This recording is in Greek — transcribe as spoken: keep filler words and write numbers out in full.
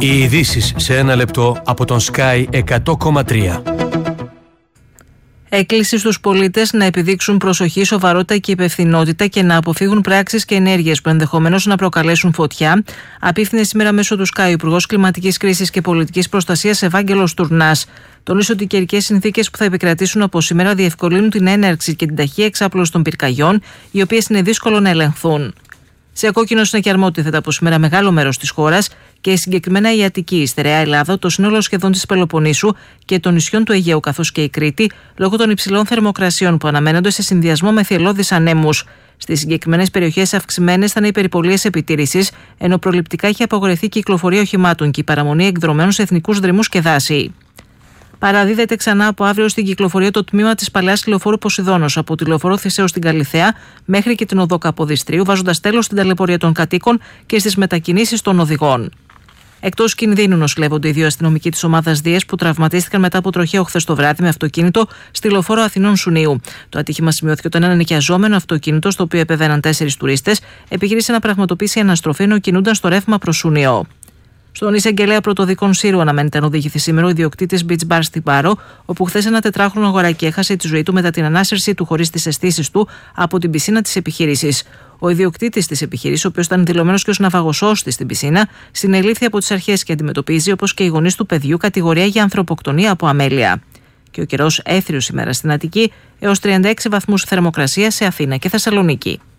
Οι ειδήσεις σε ένα λεπτό από τον Sky εκατό κόμμα τρία. Έκκληση στους πολίτες να επιδείξουν προσοχή, σοβαρότητα και υπευθυνότητα και να αποφύγουν πράξεις και ενέργειες που ενδεχομένως να προκαλέσουν φωτιά, απίφθινε σήμερα μέσω του Sky ο Υπουργός Κλιματικής Κρίσης και Πολιτικής Προστασίας Ευάγγελος Τουρνάς. Τονίσε ότι οι καιρικές συνθήκες που θα επικρατήσουν από σήμερα διευκολύνουν την έναρξη και την ταχεία εξάπλωση των πυρκαγιών, οι οποίες είναι δύσκολο να ελεγχθούν. Σε κόκκινο συνακιαρμότητα από σήμερα μεγάλο μέρος της χώρας και συγκεκριμένα η Αττική, η Στερεά Ελλάδα, το σύνολο σχεδόν της Πελοποννήσου και των νησιών του Αιγαίου καθώς και η Κρήτη, λόγω των υψηλών θερμοκρασιών που αναμένονται σε συνδυασμό με θυελλώδεις ανέμους. Στις συγκεκριμένες περιοχές αυξημένες θα είναι οι περιπολίες επιτήρησης, ενώ προληπτικά έχει απαγορευτεί η κυκλοφορία οχημάτων και η παραμονή εκδρομένων σε εθνικούς δρυμούς και δάση. Παραδίδεται ξανά από αύριο στην κυκλοφορία το τμήμα της παλαιάς λεωφόρου Ποσειδώνος από τη λεωφόρο Θησέως στην Καλιθέα μέχρι και την οδό Καποδιστρίου, βάζοντας τέλος στην ταλαιπωρία των κατοίκων και στις μετακινήσεις των οδηγών. Εκτός κινδύνου νοσηλεύονται οι δύο αστυνομικοί της ομάδας Δίας που τραυματίστηκαν μετά από τροχαίο χθες το βράδυ με αυτοκίνητο στη λεωφόρο Αθηνών Σουνίου. Το ατύχημα σημειώθηκε όταν ένα νοικιαζόμενο αυτοκίνητο, στο οποίο επεβαίναν τέσσερις τουρίστες, επιχείρησε να πραγματοποιήσει αναστροφή ενώ κινούνταν στο ρεύμα προς Σουνιό. Στον εισαγγελέα πρωτοδικών Σύρου αναμένεται να οδηγηθεί σήμερα ο ιδιοκτήτης Beach Bar στην Πάρο, όπου χθες ένα τετράχρονο αγοράκι έχασε τη ζωή του μετά την ανάσυρση του χωρίς τις αισθήσεις του από την πισίνα της επιχείρησης. Ο ιδιοκτήτης της επιχείρησης, ο οποίος ήταν δηλωμένος και ως ναυαγοσώστη στην πισίνα, συνελήφθη από τις αρχές και αντιμετωπίζει, όπως και οι γονείς του παιδιού, κατηγορία για ανθρωποκτονία από αμέλεια. Και ο καιρός έθριος σήμερα στην Αττική, έως τριάντα έξι βαθμούς θερμοκρασία σε Αθήνα και Θεσσαλονίκη.